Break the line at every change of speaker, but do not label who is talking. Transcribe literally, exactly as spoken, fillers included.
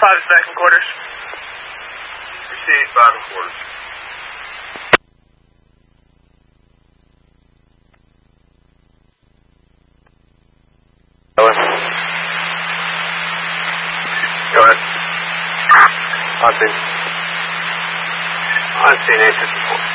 five is back in quarters.
Received five and quarters. Go ahead. Go ahead. I've been... I've seen eight fifty-four.